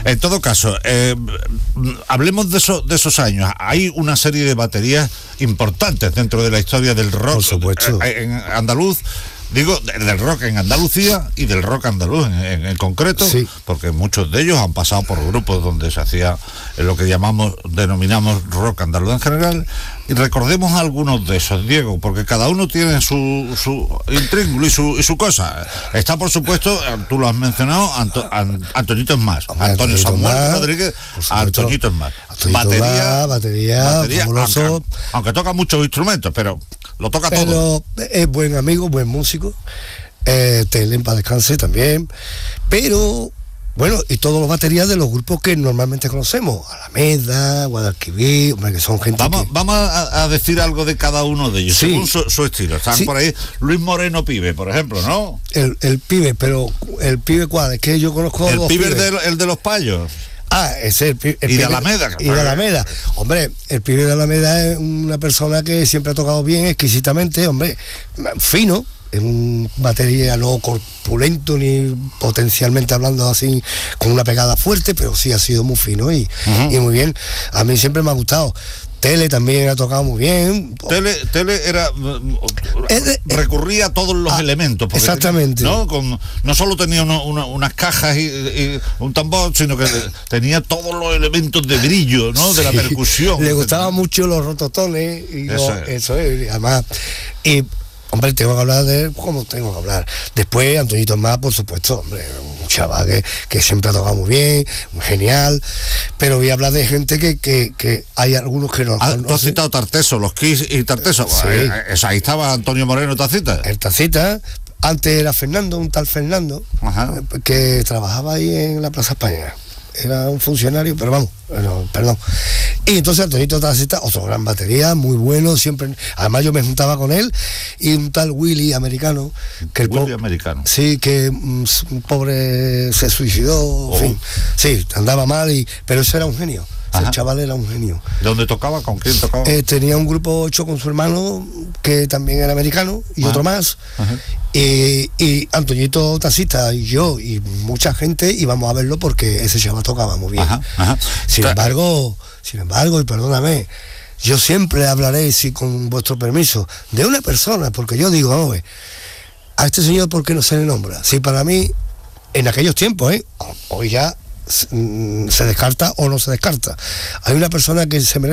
En todo caso, hablemos de esos años. Hay una serie de baterías importantes dentro de la historia del rock, por supuesto, en andaluz. Digo, del rock en Andalucía y del rock andaluz en concreto, sí, porque muchos de ellos han pasado por grupos donde se hacía lo que denominamos rock andaluz en general. Y recordemos algunos de esos, Diego, porque cada uno tiene su intríngulo y su cosa. Está, por supuesto, tú lo has mencionado, Antonito es más, Antonio Samuel Rodríguez, Antonito es más. Batería, fabuloso. Aunque toca muchos instrumentos, pero lo toca todo. Es buen amigo, buen músico. Tele en paz descanse también. Pero, bueno, y todos los baterías de los grupos que normalmente conocemos. Alameda, Guadalquivir, hombre, que son gente Vamos a decir algo de cada uno de ellos, sí, según su estilo. Están por ahí Luis Moreno Pibe, por ejemplo, ¿no? El Pibe, pero ¿el Pibe cuál? Es que yo conozco el Pibe el de los Payos. Ese y de Alameda. Y de Alameda. Hombre, el Pibe de Alameda es una persona que siempre ha tocado bien, exquisitamente, hombre, fino. Es un batería no corpulento ni potencialmente hablando así con una pegada fuerte, pero sí ha sido muy fino y muy bien. A mí siempre me ha gustado. Tele también ha tocado muy bien. Tele era recurría a todos los elementos. Exactamente. No solo tenía unas cajas y un tambor, sino que tenía todos los elementos de brillo, ¿no? De la percusión. Le gustaban mucho los rototones y eso es. Además, hombre, tengo que hablar de él como tengo que hablar. Después, Antonito más, por supuesto, hombre, un chaval que siempre ha tocado muy bien, muy genial. Pero voy a hablar de gente que hay algunos que no conocen. Tú has citado Tarteso, los Kiss y Tarteso. Sí. Ahí estaba Antonio Moreno Tacita. El Tacita. Antes era Fernando, un tal Fernando, que trabajaba ahí en la Plaza España. Era un funcionario, pero vamos, perdón. Y entonces Antonito Tacita, otro gran batería, muy bueno, siempre. Además yo me juntaba con él y un tal Willy americano, que americano. Sí, que un pobre se suicidó, en fin. Sí, andaba mal, pero ese era un genio. El chaval era un genio. ¿Dónde tocaba? ¿Con quién tocaba? Tenía un grupo hecho con su hermano, que también era americano, y otro más. Y Antoñito Tacita y yo y mucha gente íbamos a verlo porque ese chaval tocaba muy bien. Sin embargo, y perdóname, yo siempre hablaré, si con vuestro permiso, de una persona, porque yo digo, vamos a este señor, ¿por qué no se le nombra? Si para mí, en aquellos tiempos, hoy ya se descarta o no se descarta. Hay una persona que se merece